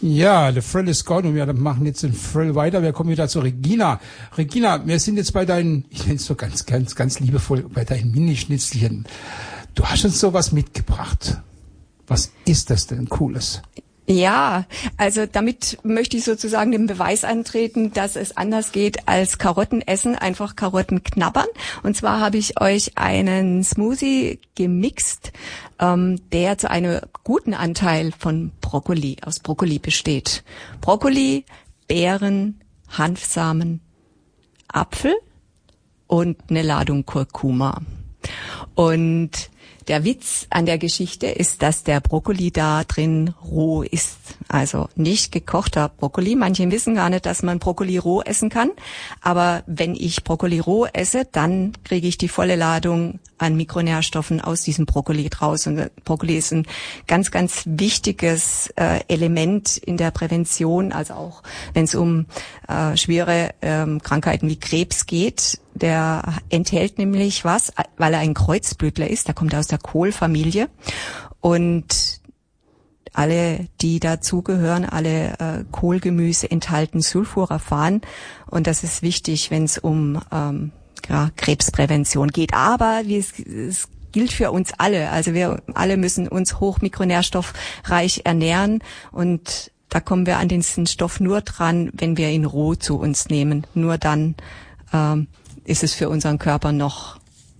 Ja, the Thrill is gone und wir machen jetzt den Thrill weiter. Wir kommen wieder zu Regina. Regina, wir sind jetzt bei deinen, ich nenne es so ganz liebevoll, bei deinen Minischnitzelchen. Du hast uns sowas mitgebracht. Was ist das denn Cooles? Ja, also damit möchte ich sozusagen den Beweis antreten, dass es anders geht als Karotten essen, einfach Karotten knabbern. Und zwar habe ich euch einen Smoothie gemixt, der zu einem guten Anteil von aus Brokkoli besteht. Brokkoli, Beeren, Hanfsamen, Apfel und eine Ladung Kurkuma. Und der Witz an der Geschichte ist, dass der Brokkoli da drin roh ist. Also nicht gekochter Brokkoli. Manche wissen gar nicht, dass man Brokkoli roh essen kann. Aber wenn ich Brokkoli roh esse, dann kriege ich die volle Ladung an Mikronährstoffen aus diesem Brokkoli draus. Und Brokkoli ist ein ganz, ganz wichtiges Element in der Prävention. Also auch wenn es um schwere Krankheiten wie Krebs geht. Der enthält nämlich was, weil er ein Kreuzblütler ist, der kommt aus der Kohlfamilie und alle, die dazugehören, alle Kohlgemüse enthalten Sulforaphan und das ist wichtig, wenn es um Krebsprävention geht. Aber es gilt für uns alle, also wir alle müssen uns hochmikronährstoffreich ernähren und da kommen wir an diesen Stoff nur dran, wenn wir ihn roh zu uns nehmen. Nur dann ist es für unseren Körper noch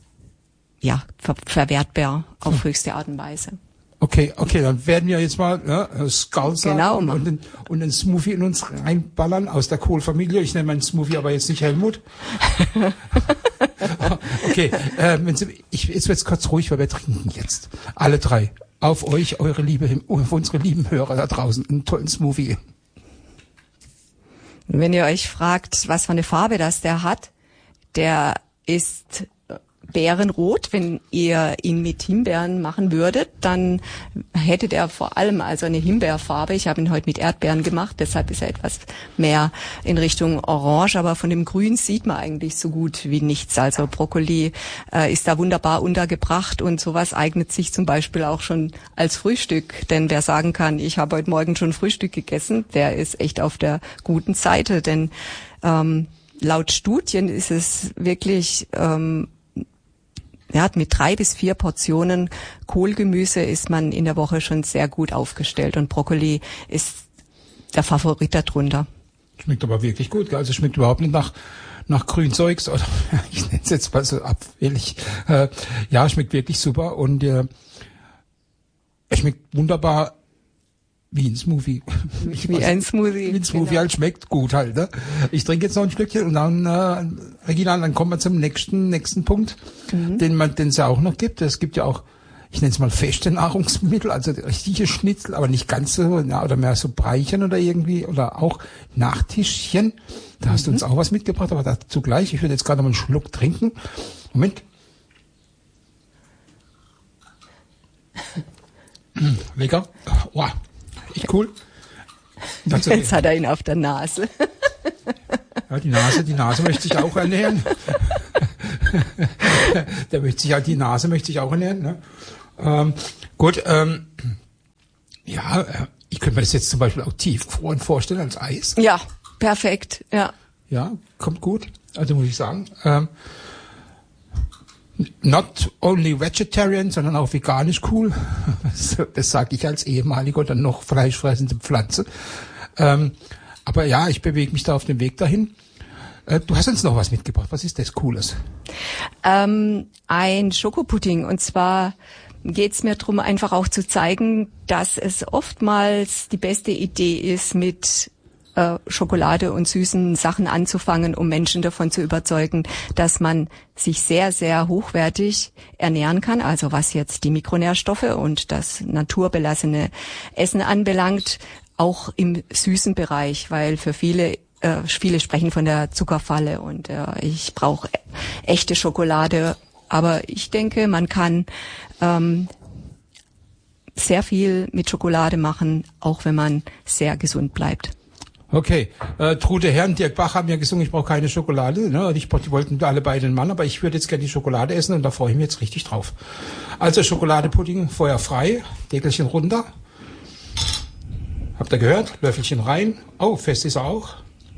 verwertbar auf höchste Art und Weise. Okay, dann werden wir jetzt mal Skull sagen und einen Smoothie in uns reinballern aus der Kohlfamilie. Ich nenne meinen Smoothie aber jetzt nicht Helmut. Okay, jetzt wird's kurz ruhig, weil wir trinken jetzt. Alle drei. Auf euch, auf unsere lieben Hörer da draußen, einen tollen Smoothie. Wenn ihr euch fragt, was für eine Farbe der hat, der ist bärenrot. Wenn ihr ihn mit Himbeeren machen würdet, dann hätte der vor allem also eine Himbeerfarbe. Ich habe ihn heute mit Erdbeeren gemacht, deshalb ist er etwas mehr in Richtung Orange, aber von dem Grün sieht man eigentlich so gut wie nichts. Also Brokkoli ist da wunderbar untergebracht und sowas eignet sich zum Beispiel auch schon als Frühstück. Denn wer sagen kann, ich habe heute Morgen schon Frühstück gegessen, der ist echt auf der guten Seite, denn laut Studien ist es wirklich, mit 3 bis 4 Portionen Kohlgemüse ist man in der Woche schon sehr gut aufgestellt und Brokkoli ist der Favorit darunter. Schmeckt aber wirklich gut, gell? Also schmeckt überhaupt nicht nach Grünzeugs oder ich nenne es jetzt mal so abfällig. Schmeckt wirklich super und es schmeckt wunderbar. Wie ein Smoothie. Wie ein Smoothie. Wie ein Smoothie halt schmeckt gut halt, ne? Ich trinke jetzt noch ein Stückchen und dann, Regina, dann kommen wir zum nächsten Punkt, den es ja auch noch gibt. Es gibt ja auch, ich nenne es mal feste Nahrungsmittel, also richtige Schnitzel, aber nicht ganz so, oder mehr so Breichen oder irgendwie, oder auch Nachtischchen. Da hast du uns auch was mitgebracht, aber dazu gleich. Ich würde jetzt gerade mal einen Schluck trinken. Moment. Lecker. Wow. Echt cool. Jetzt hat er ihn auf der Nase. Ja, die Nase möchte ich auch ernähren. Die Nase möchte ich auch ernähren. Ne? Ich könnte mir das jetzt zum Beispiel auch tiefgefroren vorstellen als Eis. Ja, perfekt, ja. Ja, kommt gut. Also muss ich sagen, not only vegetarian, sondern auch veganisch cool. Das sage ich als ehemalige oder noch fleischfressende Pflanze. Aber ja, ich bewege mich da auf dem Weg dahin. Du hast uns noch was mitgebracht. Was ist das Cooles? Ein Schokopudding. Und zwar geht's mir drum, einfach auch zu zeigen, dass es oftmals die beste Idee ist, mit Schokolade und süßen Sachen anzufangen, um Menschen davon zu überzeugen, dass man sich sehr, sehr hochwertig ernähren kann. Also was jetzt die Mikronährstoffe und das naturbelassene Essen anbelangt, auch im süßen Bereich, weil für viele sprechen von der Zuckerfalle und ich brauche echte Schokolade. Aber ich denke, man kann sehr viel mit Schokolade machen, auch wenn man sehr gesund bleibt. Okay, Trude Herrn, Dirk Bach haben ja gesungen, ich brauche keine Schokolade. Ne? Die wollten alle beide einen Mann, aber ich würde jetzt gerne die Schokolade essen und da freue ich mich jetzt richtig drauf. Also Schokoladepudding, Feuer frei, Deckelchen runter. Habt ihr gehört? Löffelchen rein. Oh, fest ist er auch.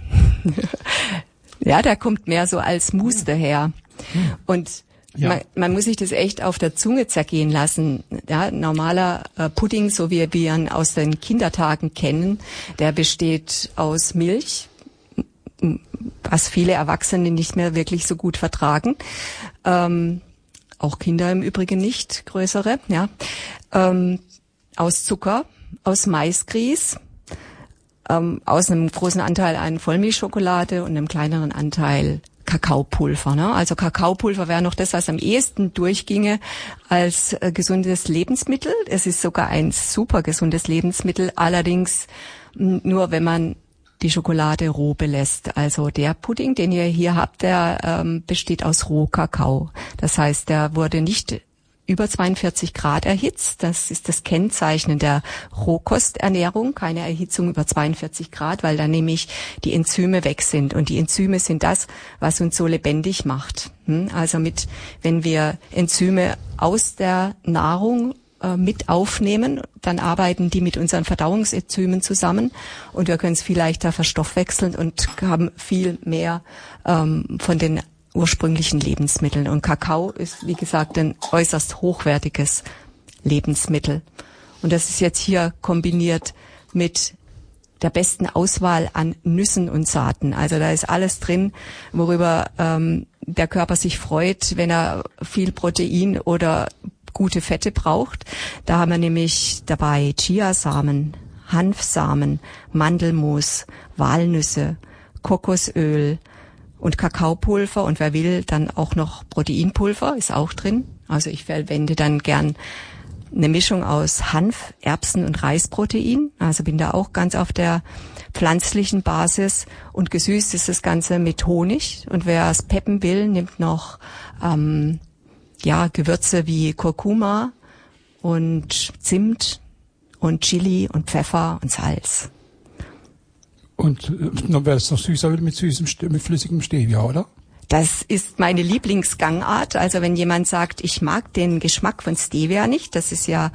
Ja, der kommt mehr so als Mousse daher. Und Ja. man muss sich das echt auf der Zunge zergehen lassen. Ja, normaler Pudding, so wie wir ihn aus den Kindertagen kennen, der besteht aus Milch, was viele Erwachsene nicht mehr wirklich so gut vertragen. Auch Kinder im Übrigen nicht, größere. Ja, aus Zucker, aus Maisgrieß, aus einem großen Anteil an Vollmilchschokolade und einem kleineren Anteil Kakaopulver. Ne? Also Kakaopulver wäre noch das, was am ehesten durchginge als gesundes Lebensmittel. Es ist sogar ein super gesundes Lebensmittel, allerdings nur, wenn man die Schokolade roh belässt. Also der Pudding, den ihr hier habt, der besteht aus Rohkakao. Das heißt, der wurde nicht über 42 Grad erhitzt. Das ist das Kennzeichen der Rohkosternährung, keine Erhitzung über 42 Grad, weil dann nämlich die Enzyme weg sind. Und die Enzyme sind das, was uns so lebendig macht. Also wenn wir Enzyme aus der Nahrung mit aufnehmen, dann arbeiten die mit unseren Verdauungsenzymen zusammen und wir können es viel leichter verstoffwechseln und haben viel mehr von den ursprünglichen Lebensmitteln. Und Kakao ist, wie gesagt, ein äußerst hochwertiges Lebensmittel. Und das ist jetzt hier kombiniert mit der besten Auswahl an Nüssen und Saaten. Also da ist alles drin, worüber der Körper sich freut, wenn er viel Protein oder gute Fette braucht. Da haben wir nämlich dabei Chiasamen, Hanfsamen, Mandelmus, Walnüsse, Kokosöl und Kakaopulver und wer will, dann auch noch Proteinpulver ist auch drin. Also ich verwende dann gern eine Mischung aus Hanf, Erbsen und Reisprotein. Also bin da auch ganz auf der pflanzlichen Basis und gesüßt ist das Ganze mit Honig. Und wer es peppen will, nimmt noch Gewürze wie Kurkuma und Zimt und Chili und Pfeffer und Salz. Und wer es noch süßer will, mit flüssigem Stevia, oder? Das ist meine Lieblingsgangart. Also wenn jemand sagt, ich mag den Geschmack von Stevia nicht, das ist ja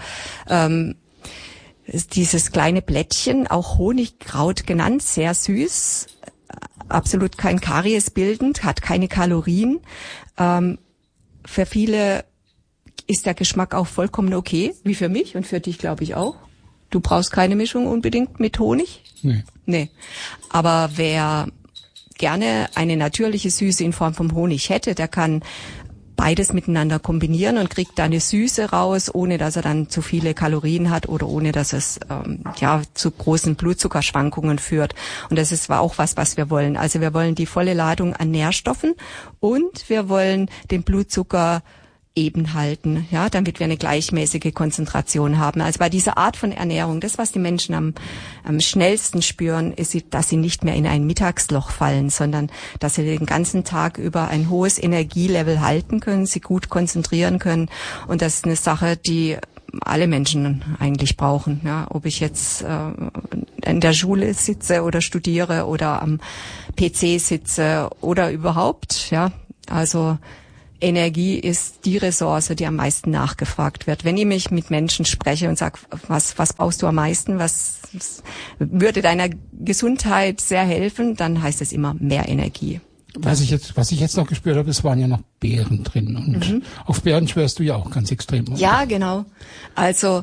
ist dieses kleine Blättchen, auch Honigkraut genannt, sehr süß, absolut kein Karies bildend, hat keine Kalorien. Für viele ist der Geschmack auch vollkommen okay, wie für mich und für dich, glaube ich, auch. Du brauchst keine Mischung unbedingt mit Honig? Nee. Aber wer gerne eine natürliche Süße in Form vom Honig hätte, der kann beides miteinander kombinieren und kriegt da eine Süße raus, ohne dass er dann zu viele Kalorien hat oder ohne dass es zu großen Blutzuckerschwankungen führt. Und das ist auch was wir wollen. Also wir wollen die volle Ladung an Nährstoffen und wir wollen den Blutzucker eben halten, ja, damit wir eine gleichmäßige Konzentration haben. Also bei dieser Art von Ernährung, das, was die Menschen am schnellsten spüren, ist, dass sie nicht mehr in ein Mittagsloch fallen, sondern dass sie den ganzen Tag über ein hohes Energielevel halten können, sie gut konzentrieren können. Und das ist eine Sache, die alle Menschen eigentlich brauchen. Ja, ob ich jetzt in der Schule sitze oder studiere oder am PC sitze oder überhaupt, ja, also Energie ist die Ressource, die am meisten nachgefragt wird. Wenn ich mich mit Menschen spreche und sage, was brauchst du am meisten, was würde deiner Gesundheit sehr helfen, dann heißt es immer mehr Energie. Was ich jetzt noch gespürt habe, es waren ja noch Beeren drin und auf Beeren schwörst du ja auch ganz extrem. Oder? Ja, genau. Also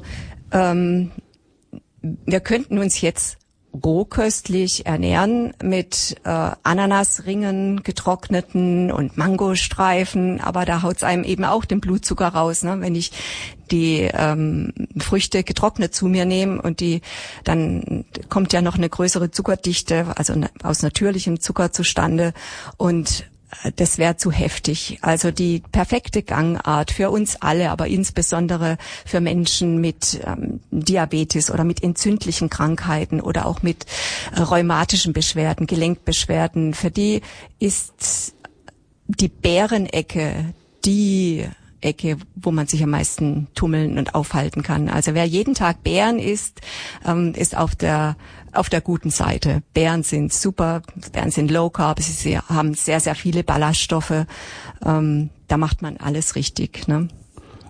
wir könnten uns jetzt rohköstlich ernähren mit Ananasringen, getrockneten und Mangostreifen, aber da haut's einem eben auch den Blutzucker raus, ne? Wenn ich die Früchte getrocknet zu mir nehme und dann kommt ja noch eine größere Zuckerdichte, also aus natürlichem Zucker zustande und das wäre zu heftig. Also die perfekte Gangart für uns alle, aber insbesondere für Menschen mit Diabetes oder mit entzündlichen Krankheiten oder auch mit rheumatischen Beschwerden, Gelenkbeschwerden. Für die ist die Beerenecke die Ecke, wo man sich am meisten tummeln und aufhalten kann. Also wer jeden Tag Beeren isst, ist auf der guten Seite. Beeren sind super, Beeren sind low carb, sie haben sehr, sehr viele Ballaststoffe. Da macht man alles richtig, ne?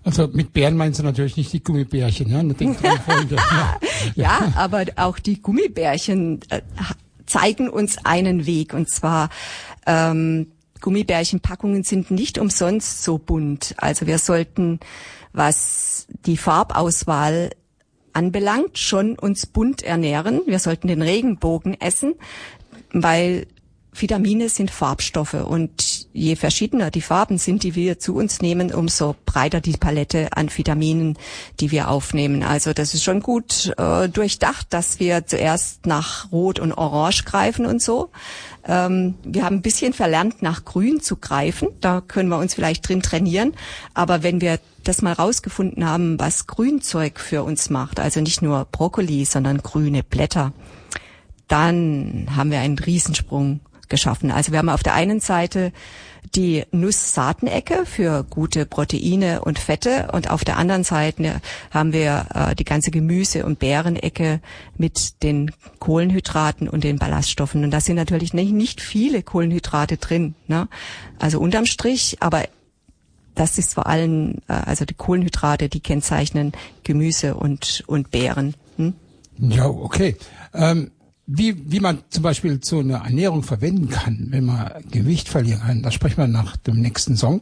Also mit Bären meinst du natürlich nicht die Gummibärchen, ja? Denkt dran, Freunde. Ja, aber auch die Gummibärchen zeigen uns einen Weg. Und zwar Gummibärchenpackungen sind nicht umsonst so bunt. Also wir sollten, was die Farbauswahl anbelangt, schon uns bunt ernähren. Wir sollten den Regenbogen essen, weil Vitamine sind Farbstoffe und je verschiedener die Farben sind, die wir zu uns nehmen, umso breiter die Palette an Vitaminen, die wir aufnehmen. Also das ist schon gut durchdacht, dass wir zuerst nach Rot und Orange greifen und so. Wir haben ein bisschen verlernt, nach Grün zu greifen. Da können wir uns vielleicht drin trainieren. Aber wenn wir das mal rausgefunden haben, was Grünzeug für uns macht, also nicht nur Brokkoli, sondern grüne Blätter, dann haben wir einen Riesensprung geschaffen. Also wir haben auf der einen Seite die Nusssaatenecke für gute Proteine und Fette und auf der anderen Seite haben wir die ganze Gemüse- und Beerenecke mit den Kohlenhydraten und den Ballaststoffen. Und da sind natürlich nicht viele Kohlenhydrate drin, ne? Also unterm Strich, aber das ist vor allem, also die Kohlenhydrate, die kennzeichnen Gemüse und Beeren. Ja, okay. Wie man zum Beispiel so eine Ernährung verwenden kann, wenn man Gewicht verlieren kann, da sprechen wir nach dem nächsten Song.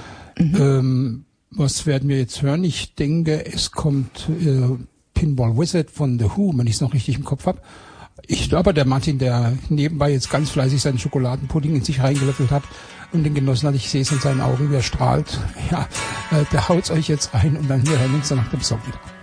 Was werden wir jetzt hören? Ich denke, es kommt Pinball Wizard von The Who, wenn ich es noch richtig im Kopf habe. Ich glaube, der Martin, der nebenbei jetzt ganz fleißig seinen Schokoladenpudding in sich reingelöffelt hat und den genossen hat, ich sehe es in seinen Augen, wie er strahlt. Ja, der haut's euch jetzt rein und dann wir hören uns dann nach dem Song wieder.